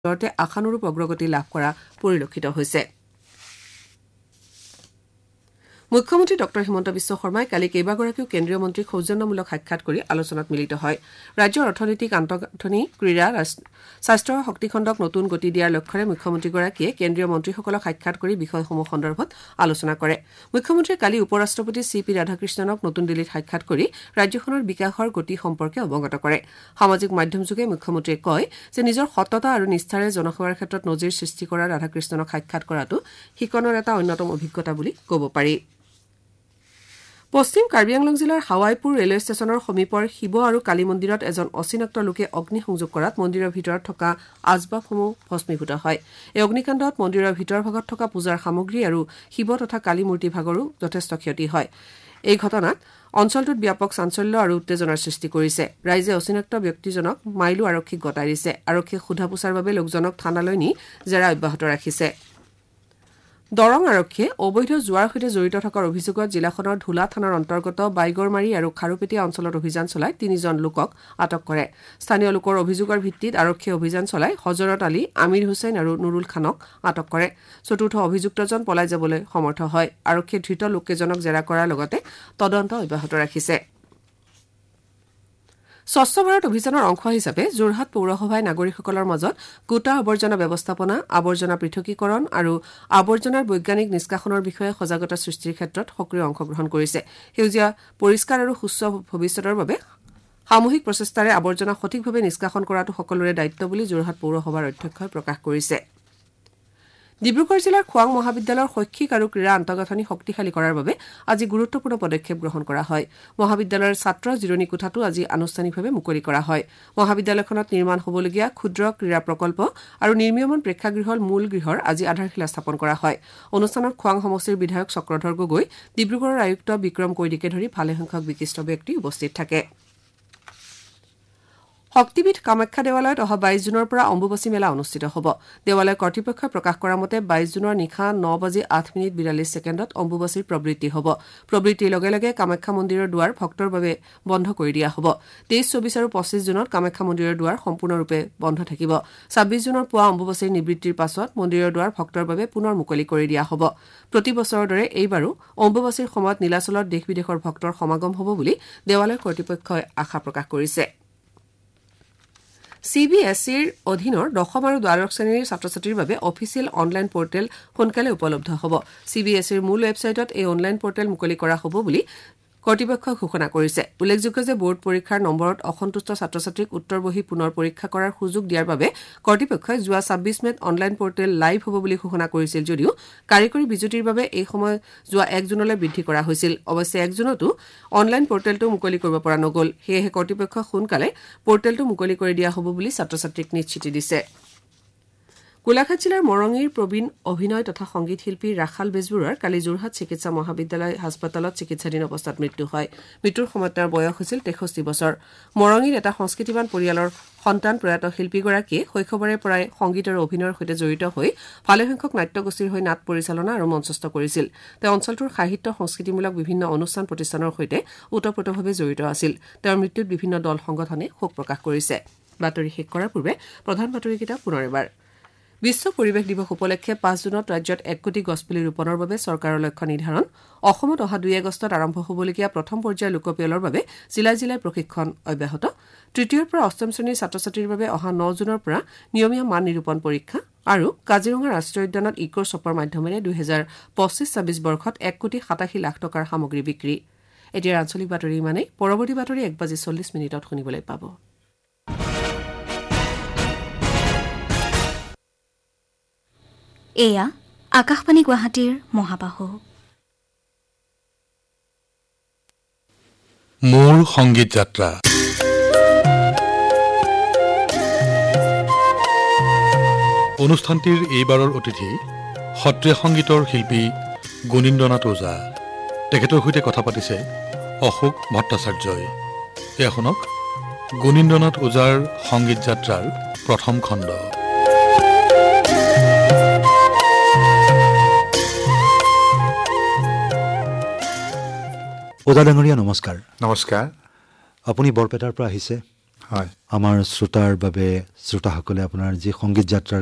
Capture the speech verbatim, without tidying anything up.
লৰতে আশানুৰূপ অগ্ৰগতি লাভ কৰা পৰিলক্ষিত হৈছে। মুখ্যমন্ত্ৰী ডক্টৰ হিমন্ত বিশ্ব শৰ্মাই কালি কেইবাগৰাকীও কেন্দ্ৰীয় মন্ত্ৰীক সৌজন্যমূলক সাক্ষাৎ কৰি আলোচনাত মিলিত হয়। ৰাজ্যৰ অৰ্থনৈতিক আন্তঃগাঁথনি, ক্ৰীড়া, স্বাস্থ্য আৰু শক্তিখণ্ডক নতুন গতি দিয়াৰ লক্ষ্যৰে মুখ্যমন্ত্ৰীগৰাকীয়ে কেন্দ্ৰীয় মন্ত্ৰীসকলক সাক্ষাৎ কৰি বিষয়সমূহ সন্দৰ্ভত আলোচনা কৰে। মুখ্যমন্ত্ৰীয়ে কালি উপ ৰাষ্ট্ৰপতি চি পি ৰাধাকৃষ্ণনক নতুন দিল্লীত সাক্ষাৎ কৰি ৰাজ্যখনৰ বিকাশৰ গতি সম্পৰ্কে অৱগত কৰে। সামাজিক মাধ্যমযোগে মুখ্যমন্ত্ৰীয়ে কয় যে নিজৰ সততা আৰু নিষ্ঠাৰে জনসেৱাৰ ক্ষেত্ৰত নজিৰ সৃষ্টি কৰা ৰাধাকৃষ্ণনক সাক্ষাৎ কৰাটো শিকনৰ এটা অন্যতম অভিজ্ঞতা বুলি ক'ব পাৰি। পশ্চিম কাৰ্বি আংলং জিলাৰ হাৱাইপুৰ ৰেলৱে ষ্টেচনৰ সমীপৰ শিৱ আৰু কালী মন্দিৰত এজন অচিনাক্ত লোকে অগ্নিসংযোগ কৰাত মন্দিৰৰ ভিতৰত থকা আচবাবসমূহ ভস্মীভূত হয়। এই অগ্নিকাণ্ডত মন্দিৰৰ ভিতৰ ভাগত থকা পূজাৰ সামগ্ৰী আৰু শিৱ তথা কালী মূৰ্তি ভাগৰো যথেষ্ট ক্ষতি হয়। এই ঘটনাত অঞ্চলটোত ব্যাপক চাঞ্চল্য আৰু উত্তেজনাৰ সৃষ্টি কৰিছে। ৰাইজে অচিনাক্ত ব্যক্তিজনক মাইলু আৰক্ষীক গতাই দিছে। আৰক্ষীয়ে সোধা পোছাৰ বাবে লোকজনক থানালৈ নি জেৰা অব্যাহত ৰাখিছে। দৰং আৰক্ষীয়ে অবৈধ জোৱাৰ সৈতে জড়িত থকাৰ অভিযোগত জিলাখনৰ ধুলা থানাৰ অন্তৰ্গত বাইগৰমাৰী আৰু খাৰুপেটীয়া অঞ্চলত অভিযান চলাই তিনিজন লোকক আটক কৰে। স্থানীয় লোকৰ অভিযোগৰ ভিত্তিত আৰক্ষীয়ে অভিযান চলাই হজৰত আলী, আমিৰ হুছেইন আৰু নুৰুল খানক আটক কৰে। চতুৰ্থ অভিযুক্তজন পলাই যাবলৈ সমৰ্থ হয়। আৰক্ষীয়ে ধৃত লোককেইজনক জেৰা কৰাৰ লগতে তদন্ত অব্যাহত ৰাখিছে। স্বচ্ছ ভাৰত অভিযানৰ অংশ হিচাপে যোৰহাট পৌৰসভাই নাগৰিকসকলৰ মাজত গোটা আৱৰ্জনা ব্যৱস্থাপনা, আৱৰ্জনা পৃথকীকৰণ আৰু আৱৰ্জনাৰ বৈজ্ঞানিক নিষ্কাশনৰ বিষয়ে সজাগতা সৃষ্টিৰ ক্ষেত্ৰত সক্ৰিয় অংশগ্ৰহণ কৰিছে। সেউজীয়া পৰিষ্কাৰ আৰু সুস্থ ভৱিষ্যতৰ বাবে সামূহিক প্ৰচেষ্টাৰে আৱৰ্জনা সঠিকভাৱে নিষ্কাশন কৰাটো সকলোৰে দায়িত্ব বুলি যোৰহাট পৌৰসভাৰ অধ্যক্ষই প্ৰকাশ কৰিছে। ডিব্ৰুগড় জিলাৰ খোৱাং মহাবিদ্যালয়ৰ শৈক্ষিক আৰু ক্ৰীড়া আন্তঃগাঁথনি শক্তিশালী কৰাৰ বাবে আজি গুৰুত্বপূৰ্ণ পদক্ষেপ গ্ৰহণ কৰা হয়। মহাবিদ্যালয়ৰ ছাত্ৰ জিৰণি কোঠাটো আজি আনুষ্ঠানিকভাৱে মুকলি কৰা হয়। মহাবিদ্যালয়খনত নিৰ্মাণ হ'বলগীয়া ক্ষুদ্ৰ ক্ৰীড়া প্ৰকল্প আৰু নিৰ্মীয়মান প্ৰেক্ষাগৃহৰ মূল গৃহৰ আজি আধাৰশিলা স্থাপন কৰা হয়। অনুষ্ঠানত খোৱাং সমষ্টিৰ বিধায়ক চক্ৰধৰ গগৈ, ডিব্ৰুগড়ৰ আয়ুক্ত বিক্ৰম কৈদিকে ধৰি ভালেসংখ্যক বিশিষ্ট ব্যক্তি উপস্থিত থাকে। শক্তিপীঠ কামাখ্যা দেৱালয়ত অহা বাইশ জুনৰ পৰা অম্বুবাচী মেলা অনুষ্ঠিত হ'ব। দেৱালয় কৰ্তৃপক্ষই প্ৰকাশ কৰা মতে বাইশ জুনৰ নিশা ন বাজি আঠ মিনিট বিৰাল্লিছ ছেকেণ্ডত অম্বুবাচীৰ প্ৰবৃত্তি হ'ব। প্ৰবৃত্তিৰ লগে লগে কামাখ্যা মন্দিৰৰ দুৱাৰ ভক্তৰ বাবে বন্ধ কৰি দিয়া হ'ব। তেইছ, চৌবিছ আৰু পঁচিছ জুনত কামাখ্যা মন্দিৰৰ দুৱাৰ সম্পূৰ্ণৰূপে বন্ধ থাকিব। ছাব্বিছ জুনৰ পুৱা অম্বুবাচীৰ নিবৃত্তিৰ পাছত মন্দিৰৰ দুৱাৰ ভক্তৰ বাবে পুনৰ মুকলি কৰি দিয়া হ'ব। প্ৰতি বছৰৰ দৰে এইবাৰো অম্বুবাচীৰ সময়ত নীলাচলত দেশ বিদেশৰ ভক্তৰ সমাগম হ'ব বুলি দেৱালয় কৰ্তৃপক্ষই আশা প্ৰকাশ কৰিছে। চি বি এছ ইৰ অধীনৰ দশম আৰু দ্বাদশ শ্ৰেণীৰ ছাত্ৰ ছাত্ৰীৰ বাবে অফিচিয়েল অনলাইন পৰ্টেল সোনকালে উপলব্ধ হ'ব। চি বি এছ ইৰ মূল ৱেবছাইটত এই অনলাইন পৰ্টেল মুকলি কৰা হ'ব বুলি কৰ্তৃপক্ষই ঘোষণা কৰিছে। উল্লেখযোগ্য যে বোৰ্ড পৰীক্ষাৰ নম্বৰত অসন্তুষ্ট ছাত্ৰ ছাত্ৰীক উত্তৰ বহি পুনৰ পৰীক্ষা কৰাৰ সুযোগ দিয়াৰ বাবে কৰ্তৃপক্ষই যোৱা ছাব্বিছ মেত অনলাইন পৰ্টেল লাইভ হ'ব বুলি ঘোষণা কৰিছিল যদিও কাৰিকৰী বিজুতিৰ বাবে এই সময় যোৱা এক জুনলৈ বৃদ্ধি কৰা হৈছিল। অৱশ্যে এক জুনতো অনলাইন পৰ্টেলটো মুকলি কৰিব পৰা নগ'ল। সেয়েহে কৰ্তৃপক্ষই সোনকালে পৰ্টেলটো মুকলি কৰি দিয়া হ'ব বুলি ছাত্ৰ ছাত্ৰীক নিশ্চিতি দিছে। গোলাঘাট জিলাৰ মৰঙীৰ প্ৰবীণ অভিনয় তথা সংগীত শিল্পী ৰাখাল বেজবৰুৱাৰ কালি যোৰহাট চিকিৎসা মহাবিদ্যালয় হাস্পতালত চিকিৎসাধীন অৱস্থাত মৃত্যু হয়। মৃত্যুৰ সময়ত তেওঁৰ বয়স হৈছিল তেষষ্ঠি বছৰ। মৰঙীৰ এটা সংস্কৃতিবান পৰিয়ালৰ সন্তান প্ৰয়াত শিল্পীগৰাকীয়ে শৈশৱৰে পৰাই সংগীত আৰু অভিনয়ৰ সৈতে জড়িত হৈ ভালেসংখ্যক নাট্যগোষ্ঠীৰ হৈ নাট পৰিচালনা আৰু মঞ্চস্থ কৰিছিল। তেওঁ অঞ্চলটোৰ সাহিত্য সংস্কৃতিমূলক বিভিন্ন অনুষ্ঠান প্ৰতিষ্ঠানৰ সৈতে ওতঃপ্ৰোতভাৱে জড়িত আছিল। তেওঁৰ মৃত্যুত বিভিন্ন দল সংগঠনে শোক প্ৰকাশ কৰিছে। বাতৰি শেষ কৰাৰ পূৰ্বে প্ৰধান বাতৰিকেইটা পুনৰ এবাৰ। বিশ্ব পৰিৱেশ দিৱস উপলক্ষে পাঁচ জুনত ৰাজ্যত এক কোটি গছপুলি ৰোপণৰ বাবে চৰকাৰৰ লক্ষ্য নিৰ্ধাৰণ। অসমত অহা দুই আগষ্টত আৰম্ভ হ'বলগীয়া প্ৰথম পৰ্যায়ৰ লোকপিয়লৰ বাবে জিলাই জিলাই প্ৰশিক্ষণ অব্যাহত। তৃতীয়ৰ পৰা অষ্টম শ্ৰেণীৰ ছাত্ৰ ছাত্ৰীৰ বাবে অহা ন জুনৰ পৰা নিয়মীয়া মান নিৰূপণ পৰীক্ষা আৰু কাজিৰঙা ৰাষ্ট্ৰীয় উদ্যানত ইক' শ্বপৰ মাধ্যমেৰে দুহেজাৰ পঁচিছ ছাব্বিছ বৰ্ষত এক কোটি সাতাশী লাখ টকাৰ সামগ্ৰী বিক্ৰী। এতিয়া আঞ্চলিক বাতৰি ইমানেই। পৰৱৰ্তী বাতৰি এক বাজি চল্লিছ মিনিটত শুনিবলৈ পাব। এয়া আকাশবাণী গুৱাহাটীৰ মহাবাহু। মোৰ সংগীত যাত্ৰা অনুষ্ঠানটিৰ এইবাৰৰ অতিথি সত্ৰীয়া সংগীতৰ শিল্পী গুণীন্দ্ৰনাথ ওজা। তেখেতৰ সৈতে কথা পাতিছে অশোক ভট্টাচাৰ্যই। এয়া শুনক গুণীন্দ্ৰনাথ ওজাৰ সংগীত যাত্ৰাৰ প্ৰথম খণ্ড। ওজা ডাঙৰীয়া নমস্কাৰ। নমস্কাৰ। আপুনি বৰপেটাৰ পৰা আহিছে? আমাৰ শ্ৰোতাৰ বাবে শ্ৰোতাসকলে আপোনাৰ যি সংগীত যাত্ৰাৰ